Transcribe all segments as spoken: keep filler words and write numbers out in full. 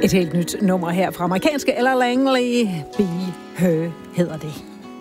Et helt nyt nummer her fra amerikanske Ella Langley. Be Her hedder det.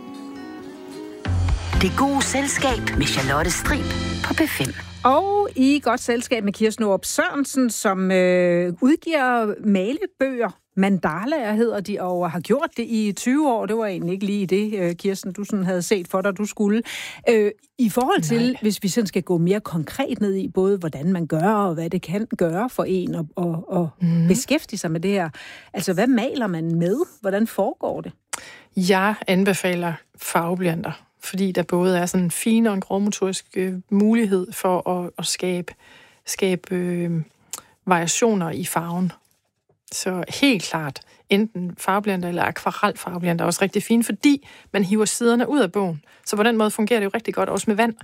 Det gode selskab med Charlotte Strib på P fem. Og i godt selskab med Kirsten Aarup Sørensen, som øh, udgiver malebøger. Mandalaer hedder de, og har gjort det i tyve år. Det var egentlig ikke lige det, Kirsten, du sådan havde set for dig, du skulle. Øh, I forhold til, Nej. hvis vi sådan skal gå mere konkret ned i, både hvordan man gør, og hvad det kan gøre for en, og, og, og mm. beskæftige sig med det her. Altså, hvad maler man med? Hvordan foregår det? Jeg anbefaler farveblyanter, fordi der både er sådan en fin og en grovmotorisk øh, mulighed for at, at skabe, skabe øh, variationer i farven. Så helt klart, enten farveblyanter eller akvarelfarveblyanter er også rigtig fine, fordi man hiver siderne ud af bogen. Så på den måde fungerer det jo rigtig godt, også med vand.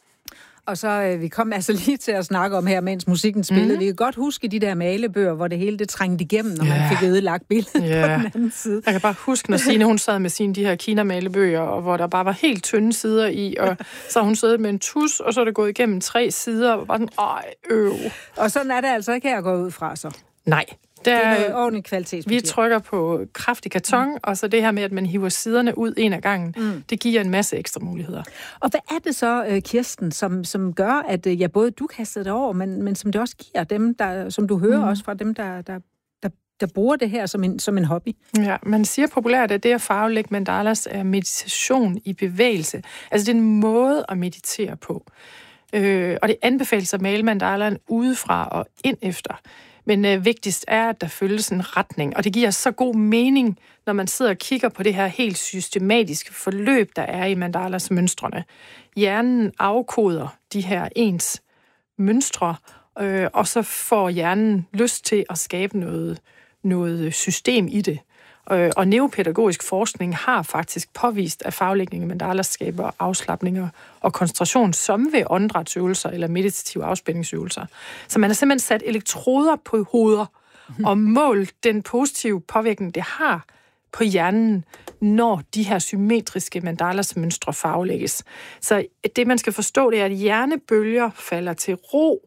Og så øh, vi kom altså lige til at snakke om her, mens musikken spillede. Mm. Vi kan godt huske de der malebøger, hvor det hele det trængte igennem, når yeah. man fik ødelagt billedet yeah. på den anden side. Jeg kan bare huske, når Signe hun sad med sine de her Kina-malebøger, og hvor der bare var helt tynde sider i, og så har hun siddet med en tus, og så er det gået igennem tre sider, og bare sådan, ej, øv. Og sådan er det altså ikke her at gå ud fra, så? Nej. Det er noget ordentligt kvalitetspapir. Vi trykker på kraftig karton, mm. og så det her med, at man hiver siderne ud en af gangen, mm. det giver en masse ekstra muligheder. Og hvad er det så, Kirsten, som, som gør, at ja, både du kaster det over, men, men som det også giver dem, der, som du hører mm. også fra dem, der, der, der, der bruger det her som en, som en hobby? Ja, man siger populært, at det at farvelægge mandalas er meditation i bevægelse. Altså det er en måde at meditere på. Øh, og det anbefales at male mandalaen udefra og ind efter. Men øh, vigtigst er, at der følges en retning, og det giver så god mening, når man sidder og kigger på det her helt systematiske forløb, der er i mandalas mønstrene. Hjernen afkoder de her ens mønstre, øh, og så får hjernen lyst til at skabe noget, noget system i det. Øh, og neuropædagogisk forskning har faktisk påvist, at farvelægning af mandalas skaber afslapninger og koncentration, som ved åndedrætsøvelser eller meditative afspændingsøvelser. Så man har simpelthen sat elektroder på hoveder mm. og målt den positive påvirkning, det har på hjernen, når de her symmetriske mandalas mønstre farvelægges. Så det, man skal forstå, det er, at hjernebølger falder til ro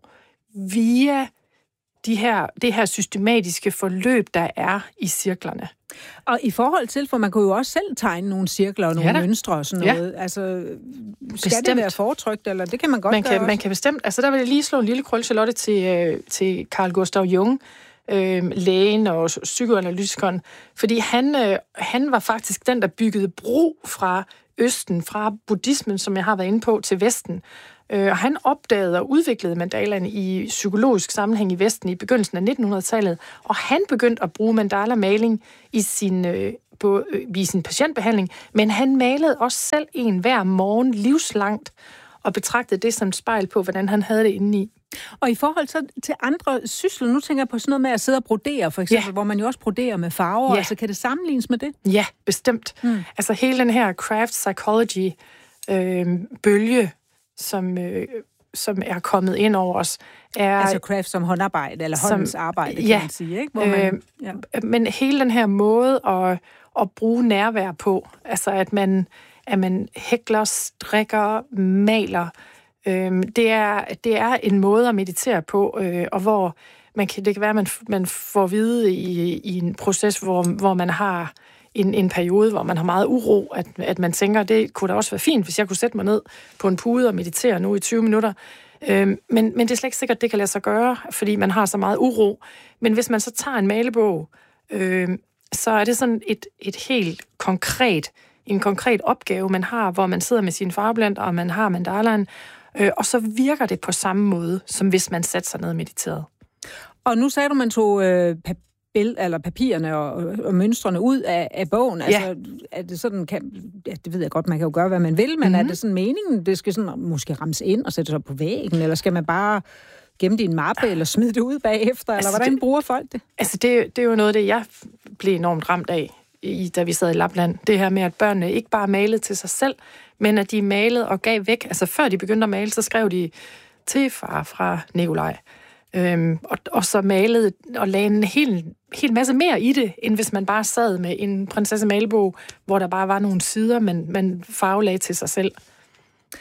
via de her, det her systematiske forløb, der er i cirklerne. Og i forhold til, for man kunne jo også selv tegne nogle cirkler og nogle ja, mønstre og sådan noget. Ja. Altså, skal bestemt. Det være foretrykt, eller det kan man godt man gøre kan, Man kan bestemt. Altså, der vil jeg lige slå en lille krølle, Charlotte, til, øh, til Carl Gustav Jung, øh, lægen og psykoanalytikeren, fordi han, øh, han var faktisk den, der byggede bro fra Østen, fra buddhismen, som jeg har været inde på, til Vesten. Og han opdagede og udviklede mandalaen i psykologisk sammenhæng i Vesten i begyndelsen af nittenhundredetallet, og han begyndte at bruge mandala-maling i sin, øh, på, øh, i sin patientbehandling, men han malede også selv en hver morgen livslangt, og betragtede det som et spejl på, hvordan han havde det indeni. Og i forhold så til andre sysler, nu tænker jeg på sådan noget med at sidde og brodere, for eksempel, ja. hvor man jo også broderer med farver, ja. altså kan det sammenlignes med det? Ja, bestemt. Mm. Altså hele den her craft psychology øh, bølge, Som, øh, som er kommet ind over os. Er, altså craft som håndarbejde, eller håndens som, arbejde, kan ja, man sige, ikke? Hvor man, ja. øh, men hele den her måde at, at bruge nærvær på, altså at man, at man hækler, strikker, maler, øh, det, er, det er en måde at meditere på, øh, og hvor man kan, det kan være, at man, man får at vide i, i en proces, hvor, hvor man har En, en periode, hvor man har meget uro, at, at man tænker, det kunne da også være fint, hvis jeg kunne sætte mig ned på en pude og meditere nu i tyve minutter. Øhm, men, men det er slet ikke sikkert, at det kan lade sig gøre, fordi man har så meget uro. Men hvis man så tager en malebog, øhm, så er det sådan et, et helt konkret, en konkret opgave, man har, hvor man sidder med sine farveblyanter, og man har mandalaen, øh, og så virker det på samme måde, som hvis man satte sig ned og mediterede. Og nu sagde du, man tog øh, eller papirerne og, og, og mønstrene ud af, af bogen. Altså, ja. Er det sådan, kan, ja, det ved jeg godt, man kan jo gøre, hvad man vil, men mm-hmm. er det sådan meningen, det skal sådan måske rammes ind og sættes op på væggen, eller skal man bare gemme det i en mappe, eller smide det ud bagefter, altså, eller hvordan det, bruger folk det? Altså, det, det er jo noget af det, jeg blev enormt ramt af, i, da vi sad i Lapland. Det her med, at børnene ikke bare malede til sig selv, men at de malede og gav væk. Altså, før de begyndte at male, så skrev de til far fra Nikolaj. Øhm, og, og så malede og lagde en hel, hel masse mere i det, end hvis man bare sad med en prinsesse malebog, hvor der bare var nogle sider, man, man farvelagde til sig selv.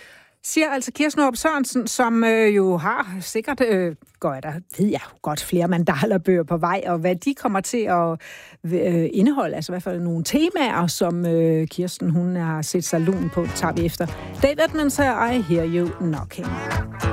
Siger altså Kirsten Norp Sørensen, som øh, jo har sikkert, øh, går jeg da, ved jeg godt, flere mandala-bøger på vej, og hvad de kommer til at øh, indeholde, altså i hvert fald nogle temaer, som øh, Kirsten, hun har set sig lun på, tager vi efter. Dave Edmunds her, I Hear You Knocking.